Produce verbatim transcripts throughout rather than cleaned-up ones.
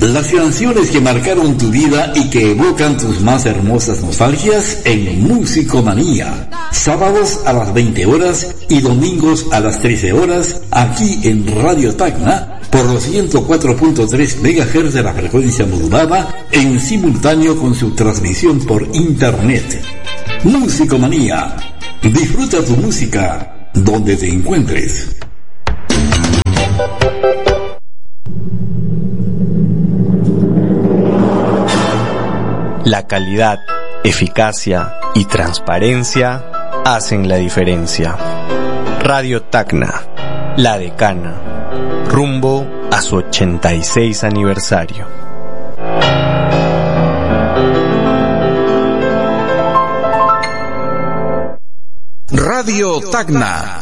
Las canciones que marcaron tu vida y que evocan tus más hermosas nostalgias en Musicomanía. Sábados a las veinte horas y domingos a las trece horas, aquí en Radio Tacna, por los ciento cuatro punto tres megahertz de la frecuencia modulada, en simultáneo con su transmisión por internet. Musicomanía. Disfruta tu música donde te encuentres. La calidad, eficacia y transparencia hacen la diferencia. Radio Tacna, la decana, rumbo a su ochenta y seis aniversario. Radio Tacna.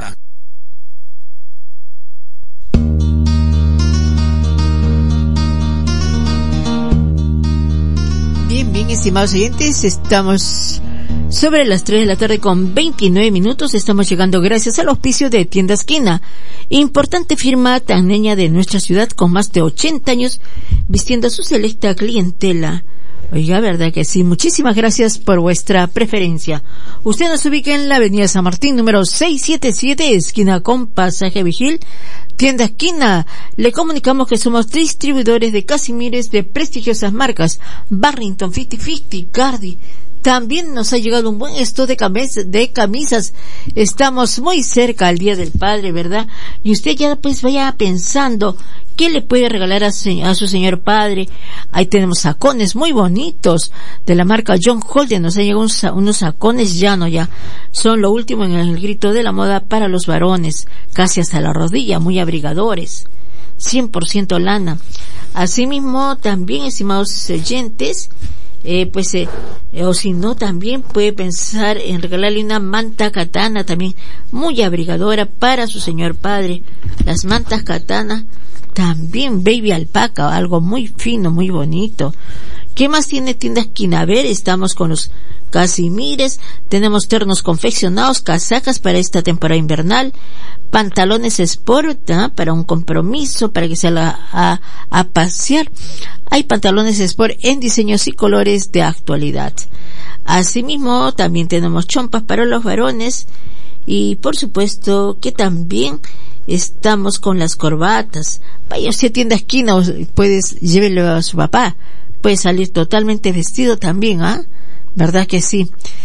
Bien, bien, estimados oyentes, estamos sobre las tres de la tarde con veintinueve minutos. Estamos llegando gracias al auspicio de Tienda Esquina, importante firma tacneña de nuestra ciudad con más de ochenta años vistiendo a su selecta clientela. Oiga, verdad que sí. Muchísimas gracias por vuestra preferencia. Usted nos ubica en la avenida San Martín, número seiscientos setenta y siete, esquina con Pasaje Vigil. Tienda Esquina. Le comunicamos que somos distribuidores de casimires de prestigiosas marcas Barrington, Fifty Fifty, Cardi. También nos ha llegado un buen stock de, camis- de camisas. Estamos muy cerca al Día del Padre, ¿verdad? Y usted ya pues vaya pensando qué le puede regalar a, se- a su señor padre. Ahí tenemos sacones muy bonitos de la marca John Holden. Nos ha llegado unos, unos sacones llano ya. Son lo último en el grito de la moda para los varones, casi hasta la rodilla, muy abrigadores. cien por ciento lana. Asimismo, también, estimados oyentes, Eh, pues, eh, eh, o si no, también puede pensar en regalarle una manta katana también muy abrigadora para su señor padre. Las mantas katana, también baby alpaca, algo muy fino, muy bonito. ¿Qué más tiene Tienda Esquina? A ver, estamos con los casimires, tenemos ternos confeccionados, casacas para esta temporada invernal, pantalones sport, ¿eh? Para un compromiso, para que se la a, a pasear. Hay pantalones sport en diseños y colores de actualidad. Asimismo, también tenemos chompas para los varones y por supuesto que también estamos con las corbatas. Vaya usted a Tienda Esquina, puedes llévelo a su papá, puede salir totalmente vestido también, ¿ah? ¿eh? ¿Verdad que sí?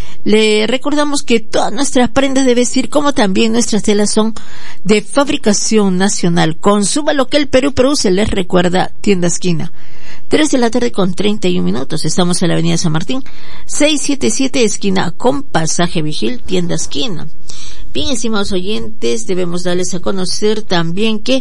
Le recordamos que todas nuestras prendas de vestir, como también nuestras telas, son de fabricación nacional. Consuma lo que el Perú produce. Les recuerda Tienda Esquina. Tres de la tarde con treinta y un minutos. Estamos en la avenida San Martín, seiscientos setenta y siete, esquina con Pasaje Vigil, Tienda Esquina. Bien, estimados oyentes, debemos darles a conocer también que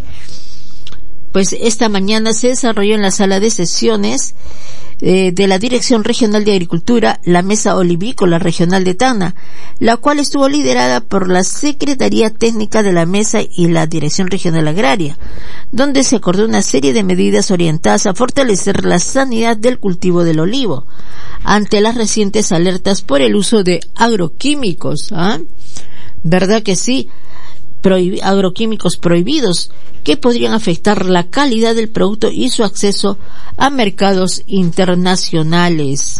pues esta mañana se desarrolló en la sala de sesiones eh, de la Dirección Regional de Agricultura la Mesa Olivícola Regional de Tacna, la cual estuvo liderada por la Secretaría Técnica de la Mesa y la Dirección Regional Agraria, donde se acordó una serie de medidas orientadas a fortalecer la sanidad del cultivo del olivo ante las recientes alertas por el uso de agroquímicos. ¿Ah? ¿Verdad que sí? Prohib- agroquímicos prohibidos que podrían afectar la calidad del producto y su acceso a mercados internacionales.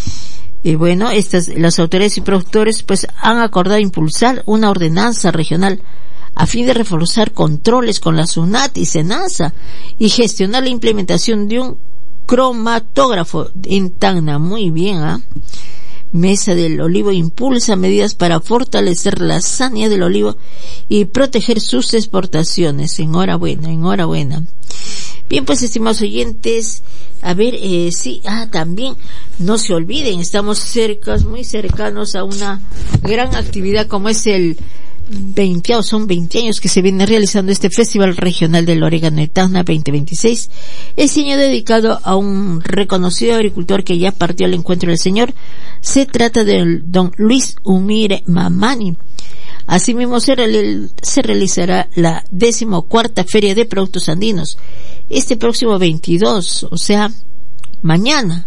Y bueno, estas, las autoridades y productores pues han acordado impulsar una ordenanza regional a fin de reforzar controles con la SUNAT y SENASA y gestionar la implementación de un cromatógrafo en Tacna. Muy bien, ¿ah? ¿eh? Mesa del Olivo impulsa medidas para fortalecer la sanidad del olivo y proteger sus exportaciones. Enhorabuena, enhorabuena. Bien, pues, estimados oyentes, a ver, eh, sí, ah, también, no se olviden, estamos cerca, muy cercanos a una gran actividad como es el veinte, son veinte años que se viene realizando este Festival Regional del Orégano de Tacna veinte veintiséis, este año dedicado a un reconocido agricultor que ya partió al encuentro del Señor. Se trata de don Luis Umire Mamani. Asimismo se, real, se realizará la decimocuarta Feria de Productos Andinos este próximo veintidós, o sea, mañana.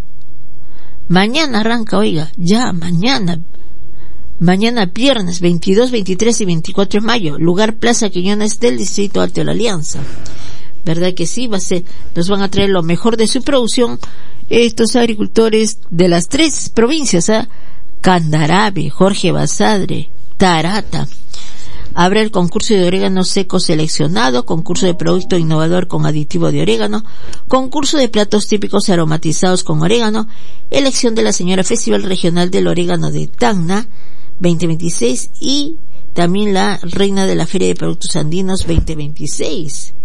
Mañana arranca, oiga, ya mañana. Mañana viernes veintidós, veintitrés y veinticuatro de mayo, lugar Plaza Quiñones del Distrito Alto de la Alianza. ¿verdad que sí? Va a ser, nos van a traer lo mejor de su producción estos agricultores de las tres provincias, ¿eh? Candarave, Jorge Basadre, Tarata. Habrá el concurso de orégano seco seleccionado, concurso de producto innovador con aditivo de orégano, concurso de platos típicos aromatizados con orégano, elección de la señora Festival Regional del Orégano de Tacna veinte veintiséis y también la reina de la Feria de Productos Andinos veinte veintiséis.